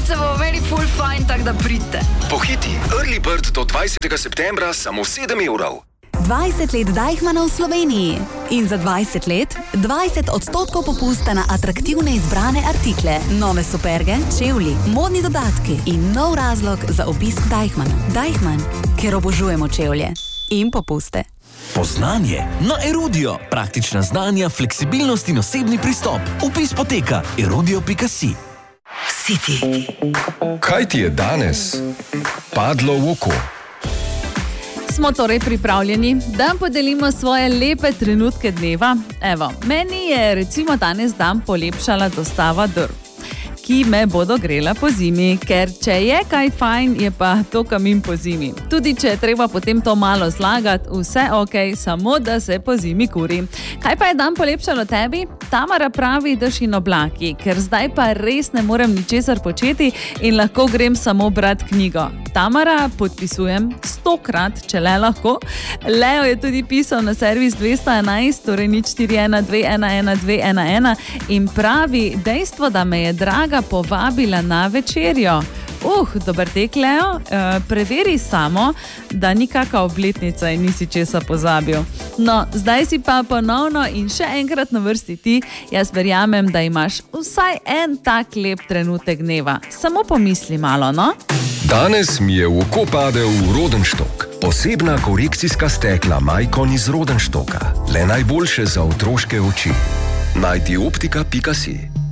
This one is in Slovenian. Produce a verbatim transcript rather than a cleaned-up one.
Ferice bo meni full fajn, tak da pridite. Pohiti, Early Bird do dvajsetega septembra samo sedem evrov. dvajset let Deichmanna v Sloveniji. In za dvajset let dvajset odstotkov popusta na atraktivne izbrane artikle, nove superge, čevlji, modni dodatki in nov razlog za obisk Deichmanna. Deichmann, ker obožujemo čevlje in popuste. Poznanje na Erudio. Praktična znanja, fleksibilnost in osebni pristop. Vpis poteka erudio pika si. City. Kaj ti je danes padlo v oko? Smo torej pripravljeni, da podelimo svoje lepe trenutke dneva. Evo, meni je recimo danes dan polepšala dostava drv, ki me bodo grela po zimi, ker če je kaj fajn, je pa to kamin po zimi. Tudi če je treba potem to malo zlagati, vse ok, samo da se po zimi kuri. Kaj pa je dan polepšalo tebi? Tamara pravi dež in oblaki, ker zdaj pa res ne morem ničesar početi in lahko grem samo brat knjigo. Tamara, podpisujem stokrat, če le lahko. Leo je tudi pisal na servis dvesto enajst, torej nič štiri ena dve ena ena dve ena ena in pravi, dejstvo, da me je draga povabila na večerjo. Uh, dober tek, Leo. E, preveri samo, da ni kaka obletnica in nisi česa pozabil. No, zdaj si pa ponovno in še enkrat na vrsti ti. Jaz verjamem, da imaš vsaj en tak lep trenutek dneva. Samo pomisli malo, no? Danes mi je v oko padel Rodenstock. Posebna korekcijska stekla Maicon iz Rodenstocka. Le najboljše za otroške oči. Najti optika pika si.